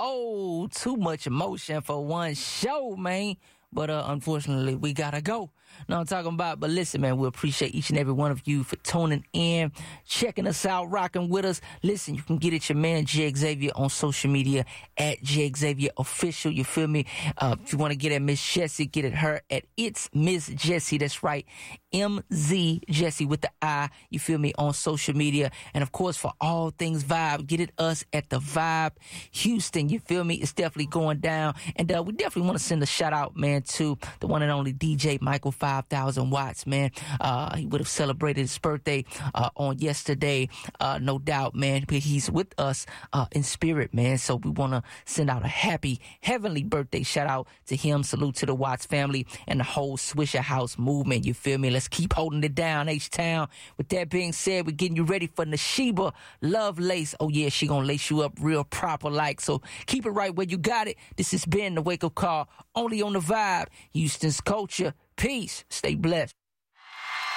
Oh, too much emotion for one show, man. But unfortunately, we gotta go. Know what I'm talking about? But listen, man, we appreciate each and every one of you for tuning in, checking us out, rocking with us. Listen, you can get at your man, J. Xavier, on social media at J. Xavier Official. You feel me? If you want to get at Miss Jessie, get at her at It's Miss Jessie. That's right. MZ Jessie with the I. You feel me? On social media. And of course, for all things Vibe, get at us at the Vibe Houston. You feel me? It's definitely going down. And we definitely want to send a shout out, man, to the one and only DJ Michael 5000 Watts, man. He would have celebrated his birthday on yesterday, no doubt, man. But he's with us in spirit, man. So we want to send out a happy, heavenly birthday shout out to him. Salute to the Watts family and the whole Swisher House movement. You feel me? Let's keep holding it down, H-Town. With that being said, we're getting you ready for Nashiba Lovelace. Oh, yeah, she gonna lace you up real proper like. So keep it right where you got it. This has been the Wake Up Call, only on the Vibe, Houston's culture. Peace. Stay blessed.